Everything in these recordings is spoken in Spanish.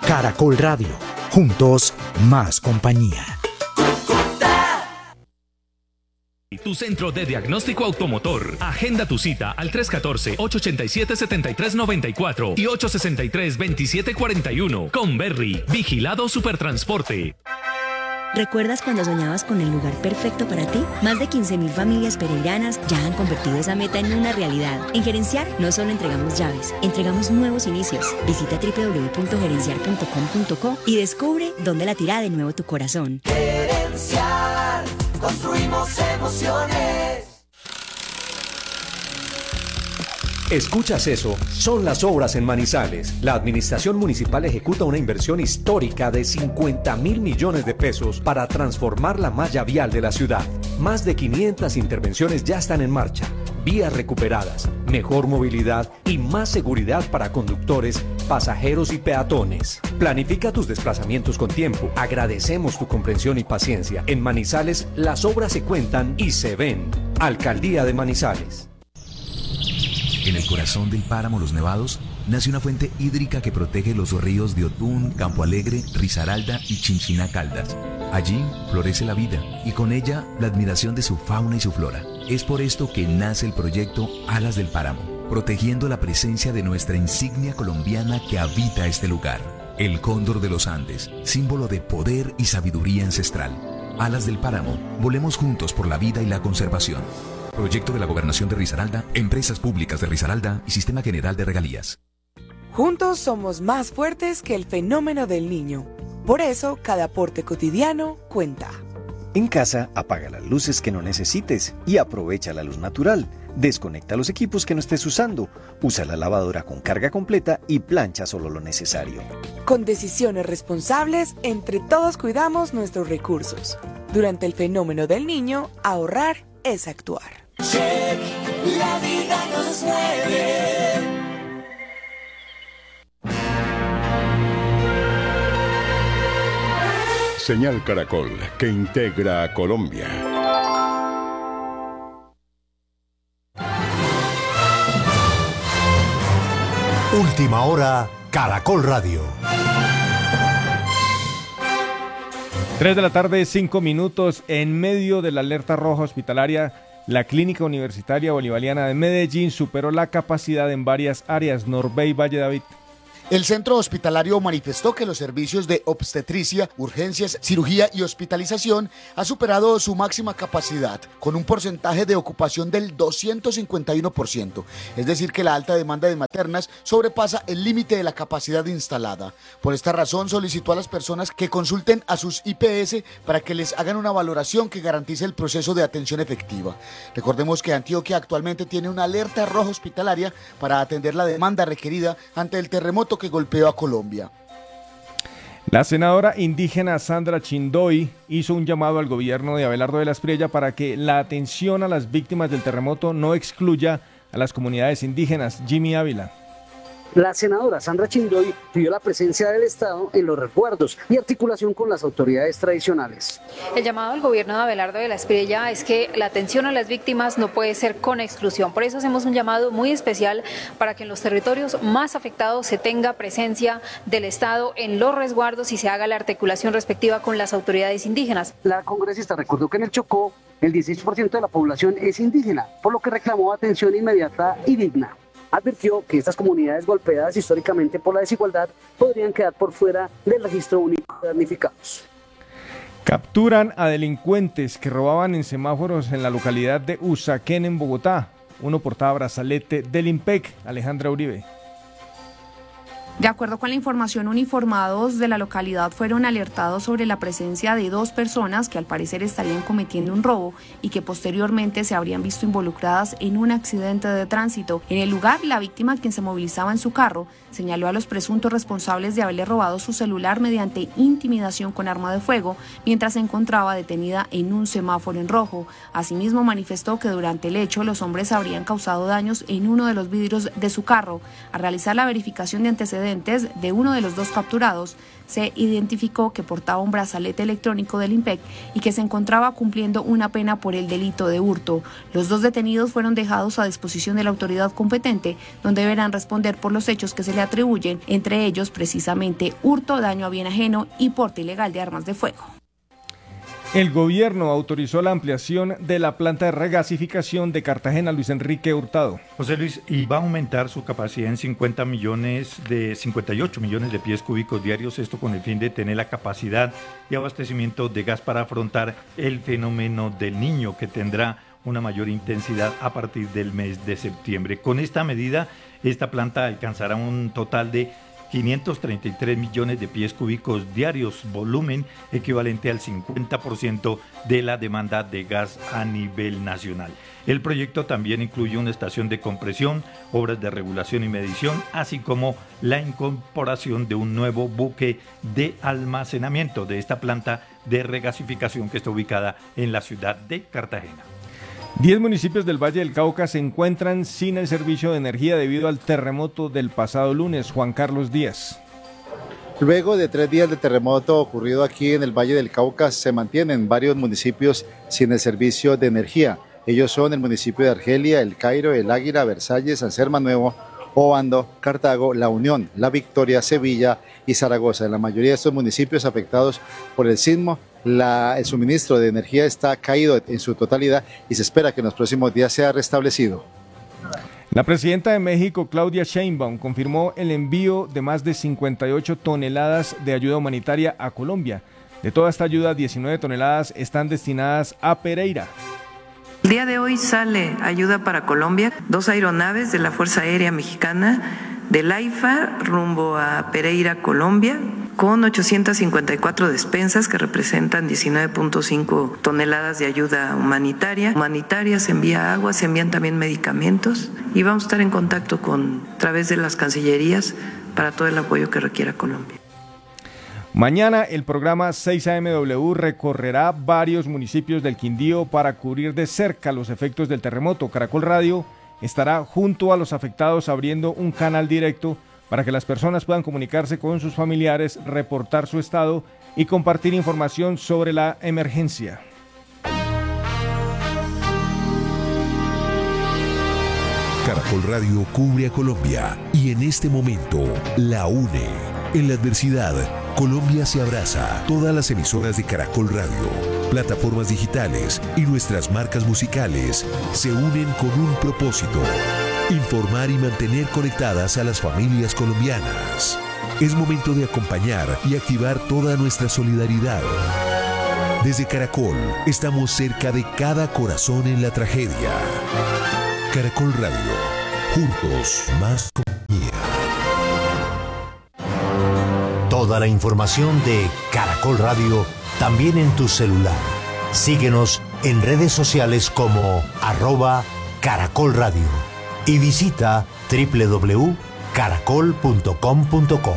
Caracol Radio. Juntos, más compañía. Tu centro de diagnóstico automotor. Agenda tu cita al 314-887-7394 y 863-2741. Con Berry, Vigilado Supertransporte. ¿Recuerdas cuando soñabas con el lugar perfecto para ti? Más de 15.000 familias pereiranas ya han convertido esa meta en una realidad. En Gerenciar no solo entregamos llaves, entregamos nuevos inicios. Visita www.gerenciar.com.co y descubre dónde latirá de nuevo tu corazón. Gerenciar, construimos emociones. ¿Escuchas eso? Son las obras en Manizales. La administración municipal ejecuta una inversión histórica de 50.000 millones de pesos para transformar la malla vial de la ciudad. Más de 500 intervenciones ya están en marcha. Vías recuperadas, mejor movilidad y más seguridad para conductores, pasajeros y peatones. Planifica tus desplazamientos con tiempo. Agradecemos tu comprensión y paciencia. En Manizales, las obras se cuentan y se ven. Alcaldía de Manizales. En el corazón del páramo Los Nevados nace una fuente hídrica que protege los ríos de Otún, Campo Alegre, Risaralda y Chinchina Caldas. Allí florece la vida y con ella la admiración de su fauna y su flora. Es por esto que nace el proyecto Alas del Páramo, protegiendo la presencia de nuestra insignia colombiana que habita este lugar, el cóndor de los Andes, símbolo de poder y sabiduría ancestral. Alas del Páramo, volemos juntos por la vida y la conservación. Proyecto de la Gobernación de Risaralda, Empresas Públicas de Risaralda y Sistema General de Regalías. Juntos somos más fuertes que el fenómeno del niño. Por eso, cada aporte cotidiano cuenta. En casa, apaga las luces que no necesites y aprovecha la luz natural. Desconecta los equipos que no estés usando. Usa la lavadora con carga completa y plancha solo lo necesario. Con decisiones responsables, entre todos cuidamos nuestros recursos. Durante el fenómeno del niño, ahorrar es actuar. Check, la vida nos mueve. Señal Caracol, que integra a Colombia. Última hora, Caracol Radio. 3 de la tarde, 5 minutos. En medio de la alerta roja hospitalaria, la Clínica Universitaria Bolivariana de Medellín superó la capacidad en varias áreas. Norbey Valle David. El centro hospitalario manifestó que los servicios de obstetricia, urgencias, cirugía y hospitalización ha superado su máxima capacidad, con un porcentaje de ocupación del 251%. Es decir, que la alta demanda de maternas sobrepasa el límite de la capacidad instalada. Por esta razón, solicitó a las personas que consulten a sus IPS para que les hagan una valoración que garantice el proceso de atención efectiva. Recordemos que Antioquia actualmente tiene una alerta roja hospitalaria para atender la demanda requerida ante el terremoto que golpeó a Colombia. La senadora indígena Sandra Chindoy hizo un llamado al gobierno de Abelardo de la Espriella para que la atención a las víctimas del terremoto no excluya a las comunidades indígenas. Jimmy Ávila. La senadora Sandra Chindoy pidió la presencia del Estado en los resguardos y articulación con las autoridades tradicionales. El llamado al gobierno de Abelardo de la Espriella es que la atención a las víctimas no puede ser con exclusión. Por eso hacemos un llamado muy especial para que en los territorios más afectados se tenga presencia del Estado en los resguardos y se haga la articulación respectiva con las autoridades indígenas. La congresista recordó que en el Chocó el 16% de la población es indígena, por lo que reclamó atención inmediata y digna. Advirtió que estas comunidades golpeadas históricamente por la desigualdad podrían quedar por fuera del registro único de damnificados. Capturan a delincuentes que robaban en semáforos en la localidad de Usaquén, en Bogotá. Uno portaba brazalete del IMPEC. Alejandra Uribe. De acuerdo con la información, uniformados de la localidad fueron alertados sobre la presencia de 2 personas que al parecer estarían cometiendo un robo y que posteriormente se habrían visto involucradas en un accidente de tránsito. En el lugar, la víctima, quien se movilizaba en su carro, señaló a los presuntos responsables de haberle robado su celular mediante intimidación con arma de fuego mientras se encontraba detenida en un semáforo en rojo. Asimismo, manifestó que durante el hecho los hombres habrían causado daños en uno de los vidrios de su carro. Al realizar la verificación de antecedentes de uno de los 2 capturados, se identificó que portaba un brazalete electrónico del IMPEC y que se encontraba cumpliendo una pena por el delito de hurto. Los 2 detenidos fueron dejados a disposición de la autoridad competente, donde deberán responder por los hechos que se le atribuyen, entre ellos precisamente hurto, daño a bien ajeno y porte ilegal de armas de fuego. El gobierno autorizó la ampliación de la planta de regasificación de Cartagena. Luis Enrique Hurtado. José Luis, y va a aumentar su capacidad en 58 millones de pies cúbicos diarios, esto con el fin de tener la capacidad de abastecimiento de gas para afrontar el fenómeno del Niño, que tendrá una mayor intensidad a partir del mes de septiembre. Con esta medida, esta planta alcanzará un total de 533 millones de pies cúbicos diarios, volumen equivalente al 50% de la demanda de gas a nivel nacional. El proyecto también incluye una estación de compresión, obras de regulación y medición, así como la incorporación de un nuevo buque de almacenamiento de esta planta de regasificación que está ubicada en la ciudad de Cartagena. 10 municipios del Valle del Cauca se encuentran sin el servicio de energía debido al terremoto del pasado lunes. Juan Carlos Díaz. Luego de 3 días de terremoto ocurrido aquí en el Valle del Cauca, se mantienen varios municipios sin el servicio de energía. Ellos son el municipio de Argelia, El Cairo, El Águila, Versalles, San Germán Nuevo, Obando, Cartago, La Unión, La Victoria, Sevilla y Zaragoza. En la mayoría de estos municipios afectados por el sismo, el suministro de energía está caído en su totalidad y se espera que en los próximos días sea restablecido. La presidenta de México, Claudia Sheinbaum, confirmó el envío de más de 58 toneladas de ayuda humanitaria a Colombia. De toda esta ayuda, 19 toneladas están destinadas a Pereira. El día de hoy sale ayuda para Colombia, 2 aeronaves de la Fuerza Aérea Mexicana del AIFA rumbo a Pereira, Colombia, con 854 despensas que representan 19.5 toneladas de ayuda humanitaria. Se envía agua, se envían también medicamentos y vamos a estar en contacto a través de las cancillerías para todo el apoyo que requiera Colombia. Mañana el programa 6AMW recorrerá varios municipios del Quindío para cubrir de cerca los efectos del terremoto. Caracol Radio estará junto a los afectados abriendo un canal directo para que las personas puedan comunicarse con sus familiares, reportar su estado y compartir información sobre la emergencia. Caracol Radio cubre a Colombia y en este momento la une. En la adversidad, Colombia se abraza. Todas las emisoras de Caracol Radio, plataformas digitales y nuestras marcas musicales se unen con un propósito: informar y mantener conectadas a las familias colombianas. Es momento de acompañar y activar toda nuestra solidaridad. Desde Caracol, estamos cerca de cada corazón en la tragedia. Caracol Radio, juntos más compañía. Toda la información de Caracol Radio también en tu celular. Síguenos en redes sociales como @Caracol Radio y visita www.caracol.com.co.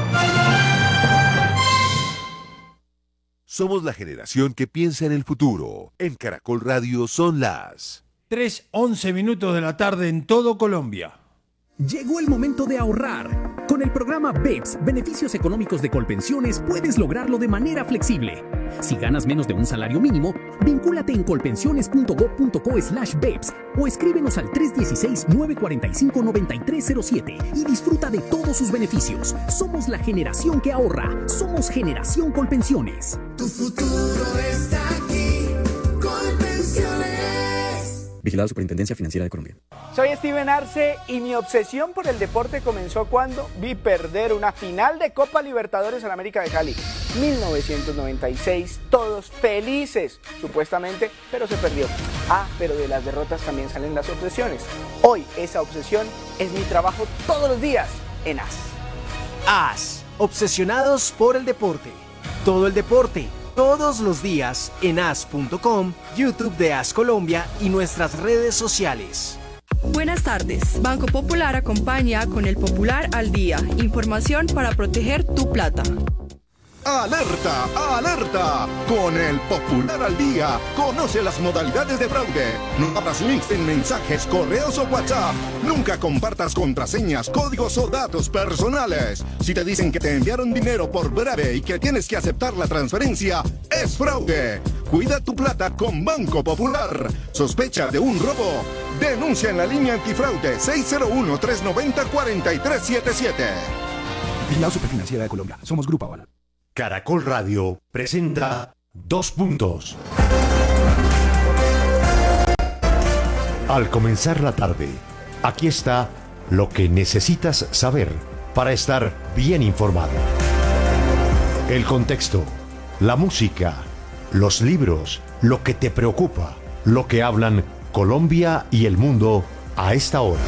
Somos la generación que piensa en el futuro. En Caracol Radio son las 3:11 de la tarde en todo Colombia. Llegó el momento de ahorrar. Con el programa BEPS, Beneficios Económicos de Colpensiones, puedes lograrlo de manera flexible. Si ganas menos de un salario mínimo, vincúlate en colpensiones.gov.co/BEPS o escríbenos al 316-945-9307 y disfruta de todos sus beneficios. Somos la generación que ahorra. Somos Generación Colpensiones. Tu futuro está aquí. Colpensiones. Vigilado Superintendencia Financiera de Colombia. Soy Steven Arce y mi obsesión por el deporte comenzó cuando vi perder una final de Copa Libertadores en América de Cali. 1996, todos felices, supuestamente, pero se perdió. Pero de las derrotas también salen las obsesiones. Hoy esa obsesión es mi trabajo todos los días en AS. AS, obsesionados por el deporte. Todo el deporte. Todos los días en as.com, YouTube de AS Colombia y nuestras redes sociales. Buenas tardes. Banco Popular acompaña con el Popular al Día. Información para proteger tu plata. ¡Alerta! ¡Alerta! Con el Popular al Día, conoce las modalidades de fraude. No abras links en mensajes, correos o WhatsApp. Nunca compartas contraseñas, códigos o datos personales. Si te dicen que te enviaron dinero por breve y que tienes que aceptar la transferencia, es fraude. Cuida tu plata con Banco Popular. ¿Sospecha de un robo? Denuncia en la línea antifraude 601-390-4377. Vigilado Superfinanciera de Colombia. Somos Grupo Aval. Caracol Radio presenta 2 puntos. Al comenzar la tarde, aquí está lo que necesitas saber para estar bien informado. El contexto, la música, los libros, lo que te preocupa, lo que hablan Colombia y el mundo a esta hora.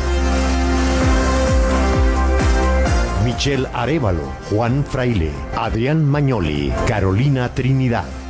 Michelle Arévalo, Juan Fraile, Adrián Mañoli, Carolina Trinidad.